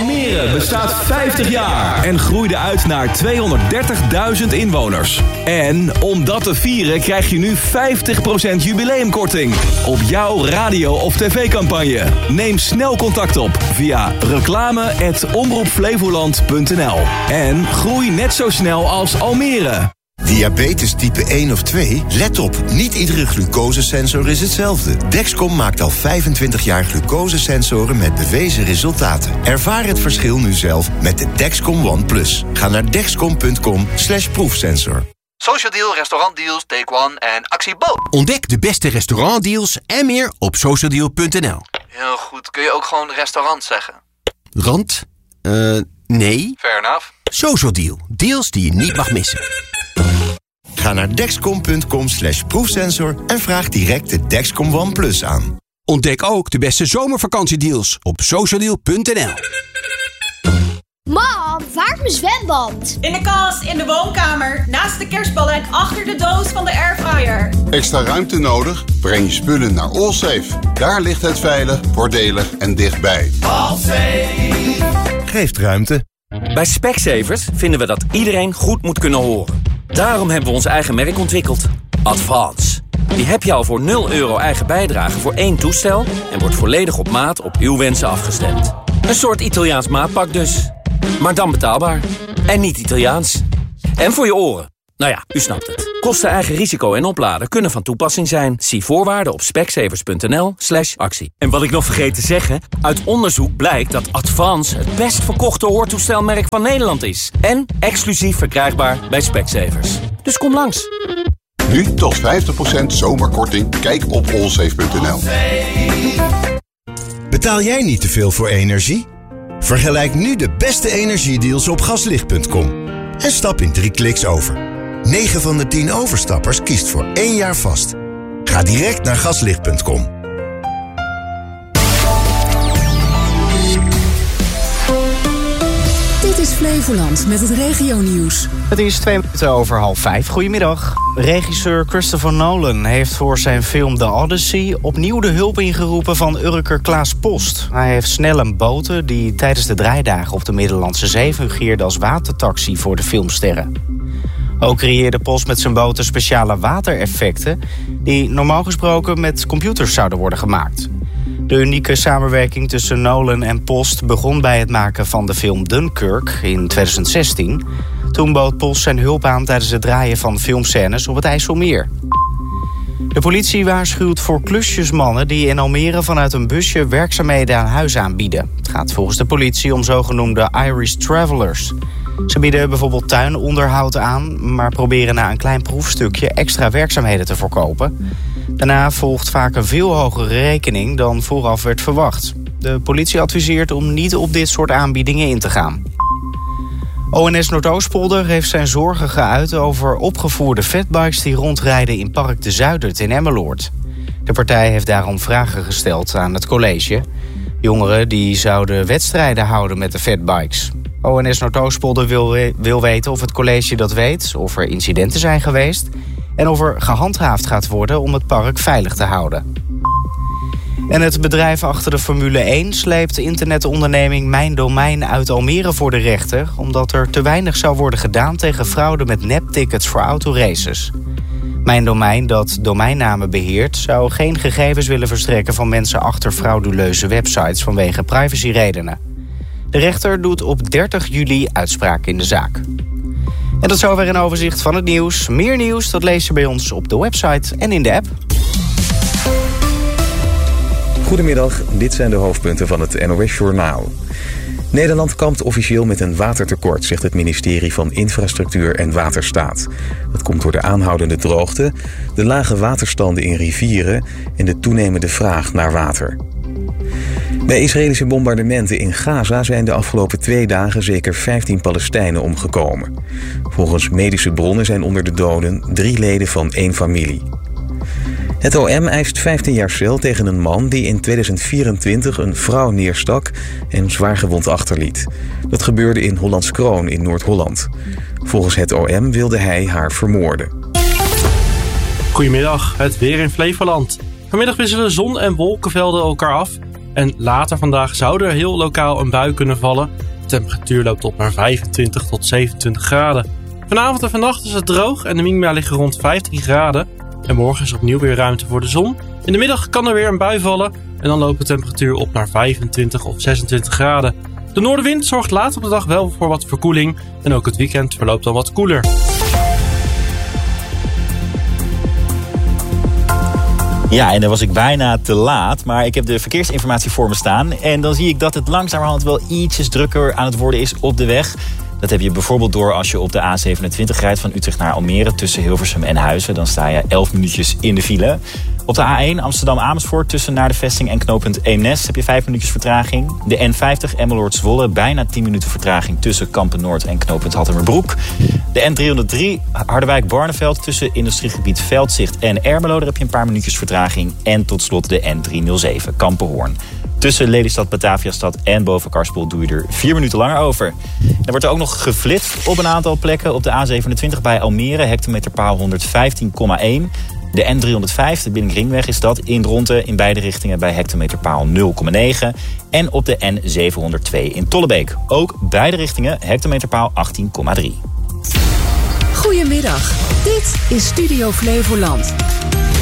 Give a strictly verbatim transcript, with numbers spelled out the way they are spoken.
Almere bestaat vijftig jaar en groeide uit naar tweehonderddertigduizend inwoners. En om dat te vieren krijg je nu vijftig procent jubileumkorting op jouw radio- of tv-campagne. Neem snel contact op via reclame at omroep flevoland punt n l. En groei net zo snel als Almere. Diabetes type één of twee? Let op, niet iedere glucosesensor is hetzelfde. Dexcom maakt al vijfentwintig jaar glucosesensoren met bewezen resultaten. Ervaar het verschil nu zelf met de Dexcom One Plus. Ga naar dexcom punt com slash proefsensor. Social Deal, restaurantdeals, Take One en Actie Bo. Ontdek de beste restaurantdeals en meer op socialdeal punt n l. Heel goed, kun je ook gewoon restaurant zeggen? Rand? Eh, uh, nee. Fair enough. Social Deal, deals die je niet mag missen. Ga naar dexcom punt com slash proefsensor en vraag direct de Dexcom One Plus aan. Ontdek ook de beste zomervakantiedeals op socialdeal punt n l. Mam, waar is mijn zwembad? In de kast, in de woonkamer, naast de kerstballen en achter de doos van de airfryer. Extra ruimte nodig? Breng je spullen naar Allsafe. Daar ligt het veilig, voordelig en dichtbij. Allsafe geeft ruimte. Bij Specsavers vinden we dat iedereen goed moet kunnen horen. Daarom hebben we ons eigen merk ontwikkeld. Advance. Die heb je al voor nul euro eigen bijdrage voor één toestel en wordt volledig op maat op uw wensen afgestemd. Een soort Italiaans maatpak dus. Maar dan betaalbaar. En niet Italiaans. En voor je oren. Nou ja, u snapt het. Kosten, eigen risico en opladen kunnen van toepassing zijn. Zie voorwaarden op specsavers punt n l slash actie. En wat ik nog vergeet te zeggen, uit onderzoek blijkt dat Advance het best verkochte hoortoestelmerk van Nederland is. En exclusief verkrijgbaar bij Specsavers. Dus kom langs. Nu tot vijftig procent zomerkorting. Kijk op allsafe punt n l. Betaal jij niet te veel voor energie? Vergelijk nu de beste energiedeals op gaslicht punt com. En stap in drie kliks over. negen van de tien overstappers kiest voor één jaar vast. Ga direct naar gaslicht punt com. Dit is Flevoland met het regionieuws. Het is twee minuten over half vijf. Goedemiddag. Regisseur Christopher Nolan heeft voor zijn film The Odyssey opnieuw de hulp ingeroepen van Urker Klaas Post. Hij heeft snel een boten die tijdens de draaidagen op de Middellandse Zee fungeerde als watertaxi voor de filmsterren. Ook creëerde Post met zijn boten speciale watereffecten die normaal gesproken met computers zouden worden gemaakt. De unieke samenwerking tussen Nolan en Post begon bij het maken van de film Dunkirk in twintig zestien. Toen bood Post zijn hulp aan tijdens het draaien van filmscènes op het IJsselmeer. De politie waarschuwt voor klusjesmannen die in Almere vanuit een busje werkzaamheden aan huis aanbieden. Het gaat volgens de politie om zogenoemde Irish Travelers. Ze bieden bijvoorbeeld tuinonderhoud aan, maar proberen na een klein proefstukje extra werkzaamheden te verkopen. Daarna volgt vaak een veel hogere rekening dan vooraf werd verwacht. De politie adviseert om niet op dit soort aanbiedingen in te gaan. O N S Noordoostpolder heeft zijn zorgen geuit over opgevoerde fatbikes die rondrijden in Park de Zuidert in Emmeloord. De partij heeft daarom vragen gesteld aan het college. Jongeren die zouden wedstrijden houden met de fatbikes. O N S Noordoostpolder wil, wil weten of het college dat weet, of er incidenten zijn geweest en of er gehandhaafd gaat worden om het park veilig te houden. En het bedrijf achter de Formule één sleept internetonderneming Mijn Domein uit Almere voor de rechter, omdat er te weinig zou worden gedaan tegen fraude met neptickets voor autoraces. Mijn Domein, dat domeinnamen beheert, zou geen gegevens willen verstrekken van mensen achter frauduleuze websites vanwege privacyredenen. De rechter doet op dertig juli uitspraak in de zaak. En tot zover een overzicht van het nieuws. Meer nieuws, dat lees je bij ons op de website en in de app. Goedemiddag, dit zijn de hoofdpunten van het N O S-journaal. Nederland kampt officieel met een watertekort, zegt het ministerie van Infrastructuur en Waterstaat. Dat komt door de aanhoudende droogte, de lage waterstanden in rivieren en de toenemende vraag naar water. Bij Israëlische bombardementen in Gaza zijn de afgelopen twee dagen zeker vijftien Palestijnen omgekomen. Volgens medische bronnen zijn onder de doden drie leden van één familie. Het O M eist vijftien jaar cel tegen een man die in tweeduizend vierentwintig een vrouw neerstak en zwaargewond achterliet. Dat gebeurde in Hollandskroon in Noord-Holland. Volgens het O M wilde hij haar vermoorden. Goedemiddag, het weer in Flevoland. Vanmiddag wisselen zon en wolkenvelden elkaar af. En later vandaag zou er heel lokaal een bui kunnen vallen. De temperatuur loopt op naar vijfentwintig tot zevenentwintig graden. Vanavond en vannacht is het droog en de minima liggen rond vijftien graden. En morgen is opnieuw weer ruimte voor de zon. In de middag kan er weer een bui vallen en dan loopt de temperatuur op naar vijfentwintig of zesentwintig graden. De noordenwind zorgt later op de dag wel voor wat verkoeling en ook het weekend verloopt dan wat koeler. Ja, en dan was ik bijna te laat, maar ik heb de verkeersinformatie voor me staan. En dan zie ik dat het langzamerhand wel ietsjes drukker aan het worden is op de weg. Dat heb je bijvoorbeeld door als je op de A zevenentwintig rijdt van Utrecht naar Almere tussen Hilversum en Huizen. Dan sta je elf minuutjes in de file. Op de A één Amsterdam-Amersfoort tussen naar de vesting en knooppunt Eemnes heb je vijf minuutjes vertraging. De N vijftig Emmeloord-Zwolle bijna tien minuten vertraging tussen Kampen-Noord en knooppunt Hattemerbroek. De N driehonderddrie Harderwijk-Barneveld tussen industriegebied Veldzicht en Ermelo. Daar heb je een paar minuutjes vertraging. En tot slot de N driehonderdzeven Kampenhoorn. Tussen Lelystad, Bataviastad en Bovenkarspel doe je er vier minuten langer over. Er wordt er ook nog geflitst op een aantal plekken. Op de A zevenentwintig bij Almere, hectometerpaal honderdvijftien komma één. De N driehonderdvijf, de Binnenringweg, is dat in Dronten in beide richtingen bij hectometerpaal nul komma negen. En op de N zevenhonderdtwee in Tollebeek. Ook beide richtingen hectometerpaal achttien komma drie. Goedemiddag, dit is Studio Flevoland.